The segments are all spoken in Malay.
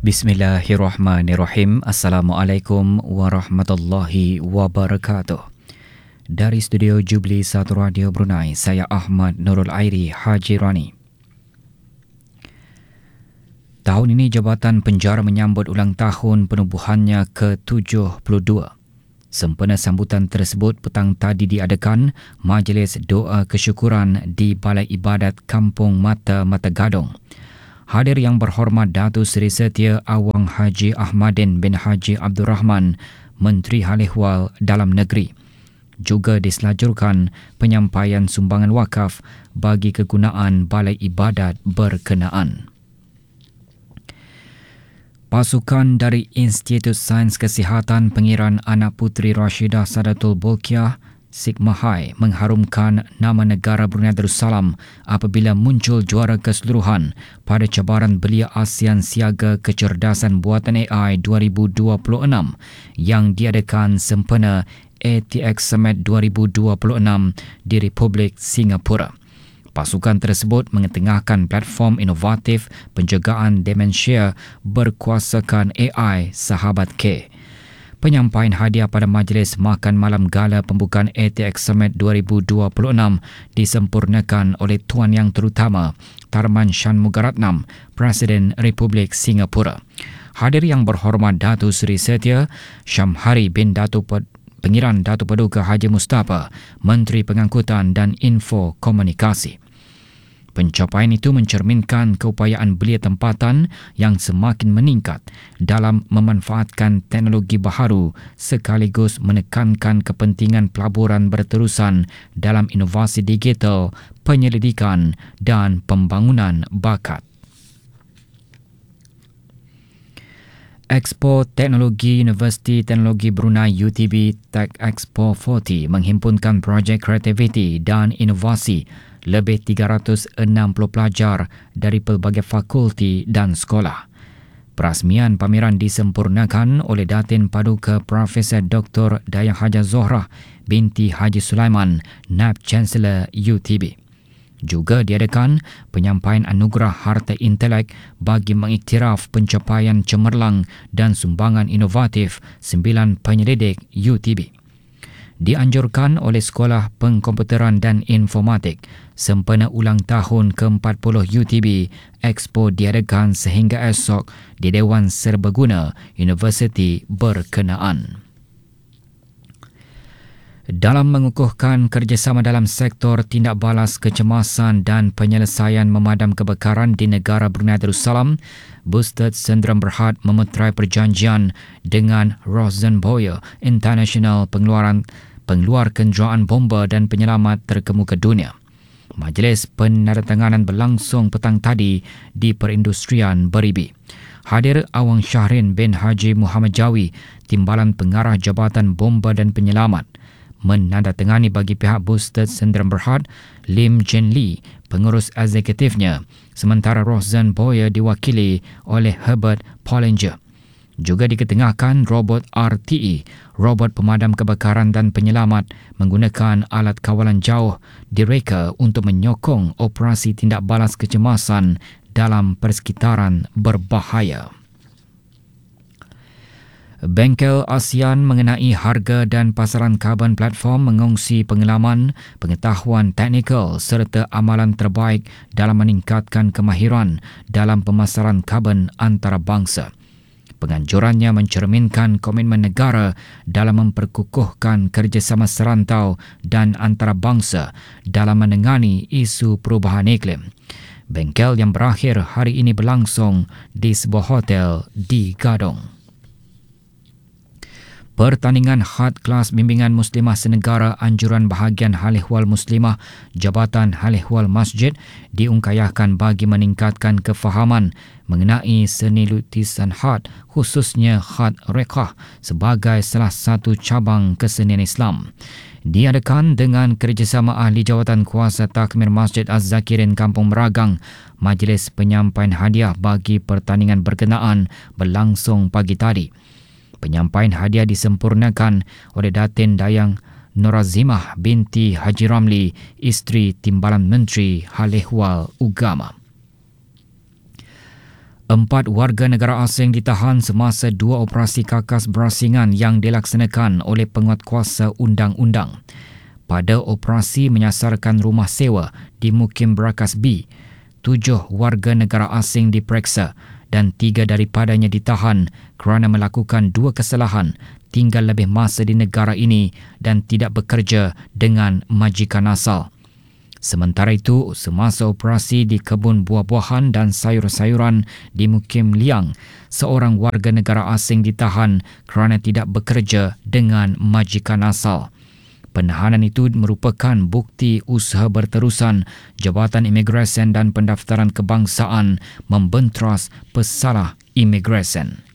Bismillahirrahmanirrahim. Assalamualaikum warahmatullahi wabarakatuh. Dari studio Jubli 1 Radio Brunei, saya Ahmad Nurul Airi Haji Rani. Tahun ini Jabatan Penjara menyambut ulang tahun penubuhannya ke-72. Sempena sambutan tersebut, petang tadi diadakan majlis doa kesyukuran di Balai Ibadat Kampung Mata Gadong. Hadir yang berhormat Datuk Seri Setia Awang Haji Ahmadin bin Haji Abdul Rahman, Menteri Hal Ehwal Dalam Negeri. Juga diselajurkan penyampaian sumbangan wakaf bagi kegunaan Balai Ibadat berkenaan. Pasukan dari Institut Sains Kesihatan Pengiran Anak Puteri Rashidah Sadatul Bolkiah Sigmahai mengharumkan nama negara Brunei Darussalam apabila muncul juara keseluruhan pada cabaran belia ASEAN Siaga Kecerdasan Buatan AI 2026 yang diadakan sempena ATX Summit 2026 di Republik Singapura. Pasukan tersebut mengetengahkan platform inovatif penjagaan demensia berkuasakan AI Sahabat K. Penyampaian hadiah pada majlis makan malam gala pembukaan ATX Summit 2026 disempurnakan oleh Tuan Yang Terutama Tharman Shanmugaratnam, Presiden Republik Singapura. Hadir yang berhormat Datuk Seri Setia Syamhari bin Pengiran Datuk Paduka Haji Mustafa, Menteri Pengangkutan dan Info Komunikasi. Pencapaian itu mencerminkan keupayaan belia tempatan yang semakin meningkat dalam memanfaatkan teknologi baharu sekaligus menekankan kepentingan pelaburan berterusan dalam inovasi digital, penyelidikan dan pembangunan bakat. Expo Teknologi Universiti Teknologi Brunei UTB Tech Expo 40 menghimpunkan projek kreativiti dan inovasi lebih 360 pelajar dari pelbagai fakulti dan sekolah. Perasmian pameran disempurnakan oleh Datin Paduka Profesor Dr. Dayang Haja Zohrah binti Haji Sulaiman, Naib Chancellor UTB. Juga diadakan penyampaian anugerah harta intelek bagi mengiktiraf pencapaian cemerlang dan sumbangan inovatif 9 penyelidik UTB. Dianjurkan oleh Sekolah Pengkomputeran dan Informatik, sempena ulang tahun ke-40 UTB, Expo diadakan sehingga esok di Dewan Serbaguna Universiti berkenaan. Dalam mengukuhkan kerjasama dalam sektor tindak balas kecemasan dan penyelesaian memadam kebakaran di negara Brunei Darussalam, Bustad Sdn Bhd memeterai perjanjian dengan Rosenbauer International pengeluar kenderaan bomba dan penyelamat terkemuka dunia. Majlis penandatanganan berlangsung petang tadi di Perindustrian Beribi. Hadir Awang Syahrin bin Haji Muhammad Jawi, Timbalan Pengarah Jabatan Bomba dan Penyelamat. Menandatangani bagi pihak Bustad Sdn Bhd Lim Jin Lee, pengurus eksekutifnya, sementara Rosenbauer diwakili oleh Herbert Pollinger. Juga diketengahkan robot RTE, robot pemadam kebakaran dan penyelamat menggunakan alat kawalan jauh direka untuk menyokong operasi tindak balas kecemasan dalam persekitaran berbahaya. Bengkel ASEAN mengenai harga dan pasaran karbon platform mengongsi pengalaman, pengetahuan teknikal serta amalan terbaik dalam meningkatkan kemahiran dalam pemasaran karbon antarabangsa. Penganjurannya mencerminkan komitmen negara dalam memperkukuhkan kerjasama serantau dan antarabangsa dalam menangani isu perubahan iklim. Bengkel yang berakhir hari ini berlangsung di sebuah hotel di Gadong. Pertandingan had kelas bimbingan Muslimah Senegara Anjuran Bahagian Hal Ehwal Muslimah Jabatan Hal Ehwal Masjid diungkayahkan bagi meningkatkan kefahaman mengenai seni lukisan had, khususnya had rekah sebagai salah satu cabang kesenian Islam. Diadakan dengan kerjasama ahli jawatan kuasa takmir Masjid Az-Zakirin Kampung Meragang, majlis penyampaian hadiah bagi pertandingan berkenaan berlangsung pagi tadi. Penyampaian hadiah disempurnakan oleh Datin Dayang Norazimah binti Haji Ramli, isteri Timbalan Menteri Hal Ehwal Ugama. 4 warga negara asing ditahan semasa 2 operasi kakas berasingan yang dilaksanakan oleh penguatkuasa undang-undang. Pada operasi menyasarkan rumah sewa di Mukim Berakas B, 7 warga negara asing diperiksa dan 3 daripadanya ditahan kerana melakukan 2 kesalahan, tinggal lebih masa di negara ini dan tidak bekerja dengan majikan asal. Sementara itu, semasa operasi di kebun buah-buahan dan sayur-sayuran di Mukim Liang, seorang warga negara asing ditahan kerana tidak bekerja dengan majikan asal. Penahanan itu merupakan bukti usaha berterusan Jabatan Imigresen dan Pendaftaran Kebangsaan membentras pesalah imigresen.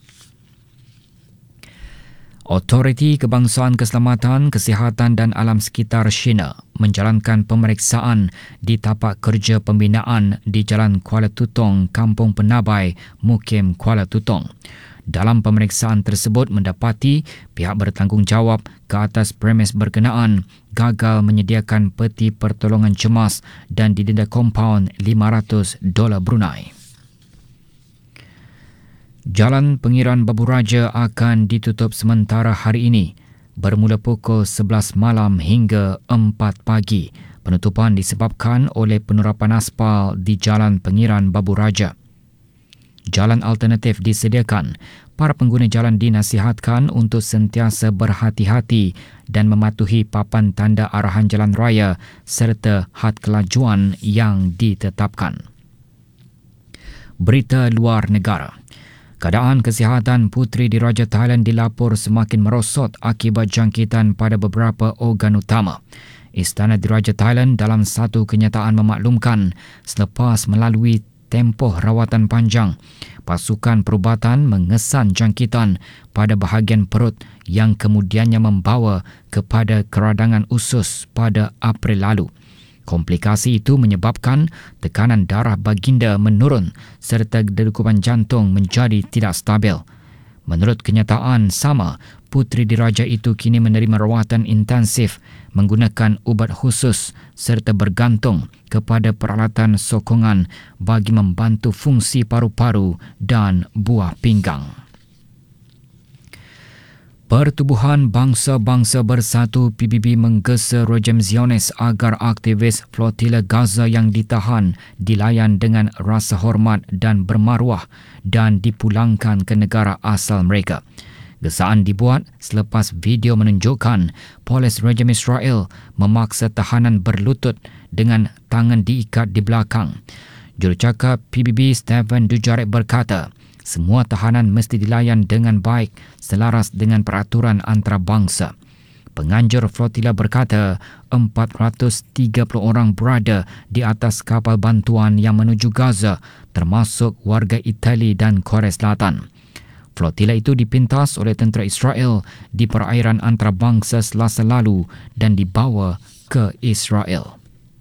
Autoriti Kebangsaan Keselamatan, Kesihatan dan Alam Sekitar China menjalankan pemeriksaan di tapak kerja pembinaan di Jalan Kuala Tutong, Kampung Penabai, Mukim Kuala Tutong. Dalam pemeriksaan tersebut mendapati pihak bertanggungjawab ke atas premis berkenaan gagal menyediakan peti pertolongan cemas dan didenda kompaun $500 Brunei. Jalan Pengiran Babu Raja akan ditutup sementara hari ini bermula pukul 11 malam hingga 4 pagi. Penutupan disebabkan oleh penerapan aspal di Jalan Pengiran Babu Raja. Jalan alternatif disediakan. Para pengguna jalan dinasihatkan untuk sentiasa berhati-hati dan mematuhi papan tanda arahan jalan raya serta had kelajuan yang ditetapkan. Berita luar negara. Keadaan kesihatan puteri diraja Thailand dilapor semakin merosot akibat jangkitan pada beberapa organ utama. Istana Diraja Thailand dalam satu kenyataan memaklumkan selepas melalui tempoh rawatan panjang, pasukan perubatan mengesan jangkitan pada bahagian perut yang kemudiannya membawa kepada keradangan usus pada April lalu. Komplikasi itu menyebabkan tekanan darah baginda menurun serta degupan jantung menjadi tidak stabil. Menurut kenyataan sama, puteri diraja itu kini menerima rawatan intensif menggunakan ubat khusus serta bergantung kepada peralatan sokongan bagi membantu fungsi paru-paru dan buah pinggang. Pertubuhan Bangsa-Bangsa Bersatu PBB menggesa rejim Zionis agar aktivis flotila Gaza yang ditahan dilayan dengan rasa hormat dan bermaruah dan dipulangkan ke negara asal mereka. Gesaan dibuat selepas video menunjukkan polis rejim Israel memaksa tahanan berlutut dengan tangan diikat di belakang. Jurucakap PBB Stephen Dujarric berkata, semua tahanan mesti dilayan dengan baik selaras dengan peraturan antarabangsa. Penganjur flotila berkata 430 orang berada di atas kapal bantuan yang menuju Gaza, termasuk warga Itali dan Korea Selatan. Flotila itu dipintas oleh tentera Israel di perairan antarabangsa Selasa lalu dan dibawa ke Israel.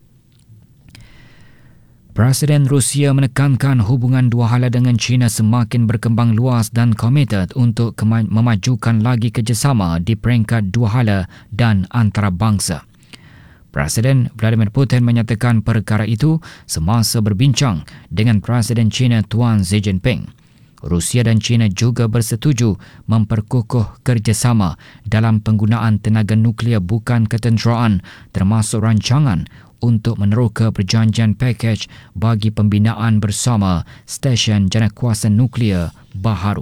Presiden Rusia menekankan hubungan dua hala dengan China semakin berkembang luas dan komited untuk memajukan lagi kerjasama di peringkat dua hala dan antarabangsa. Presiden Vladimir Putin menyatakan perkara itu semasa berbincang dengan Presiden China Tuan Xi Jinping. Rusia dan China juga bersetuju memperkukuh kerjasama dalam penggunaan tenaga nuklear bukan ketenteraan termasuk rancangan untuk meneroka perjanjian pakej bagi pembinaan bersama stesen janakuasa nuklear baharu.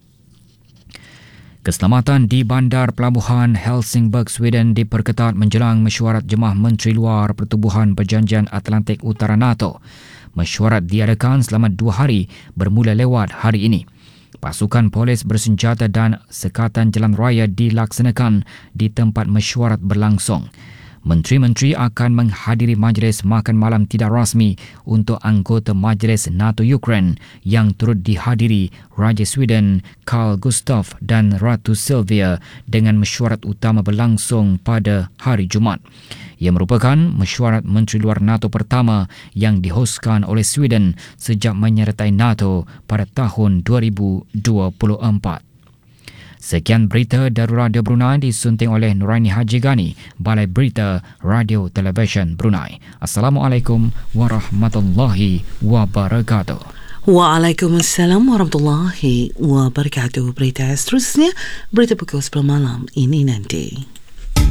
Keselamatan di Bandar Pelabuhan Helsingborg, Sweden diperketat menjelang mesyuarat Jemaah Menteri Luar Pertubuhan Perjanjian Atlantik Utara NATO. Mesyuarat diadakan selama 2 hari bermula lewat hari ini. Pasukan polis bersenjata dan sekatan jalan raya dilaksanakan di tempat mesyuarat berlangsung. Menteri-menteri akan menghadiri majlis makan malam tidak rasmi untuk anggota Majlis NATO Ukraine yang turut dihadiri Raja Sweden Carl Gustaf dan Ratu Sylvia dengan mesyuarat utama berlangsung pada hari Jumaat. Ia merupakan mesyuarat Menteri Luar NATO pertama yang dihoskan oleh Sweden sejak menyertai NATO pada tahun 2024. Sekian berita dari Radio Brunei disunting oleh Nuraini Haji Gani, Balai Berita Radio Television Brunei. Assalamualaikum warahmatullahi wabarakatuh. Waalaikumsalam warahmatullahi wabarakatuh. Berita seterusnya, berita pukul 10 malam ini nanti.